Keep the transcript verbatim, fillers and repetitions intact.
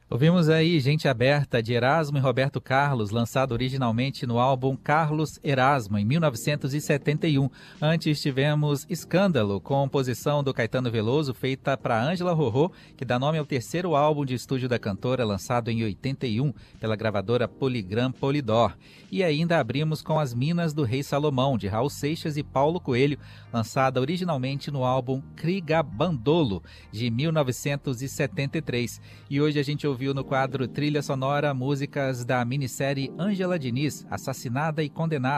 Ouvimos aí Gente Aberta, de Erasmo e Roberto Carlos, lançado originalmente no álbum Carlos Erasmo, em mil novecentos e setenta e um. Antes tivemos Escândalo, composição do Caetano Veloso, feita para Ângela Rorô, que dá nome ao terceiro álbum de estúdio da cantora, lançado em oitenta e um pela gravadora Polygram Polydor. E ainda abrimos com As Minas do Rei Salomão, de Raul Seixas e Paulo Coelho, lançada originalmente no álbum Crigabandolo, de mil novecentos e setenta e três. E hoje a gente ouviu no quadro Trilha Sonora músicas da minissérie Ângela Diniz, Assassinada e Condenada,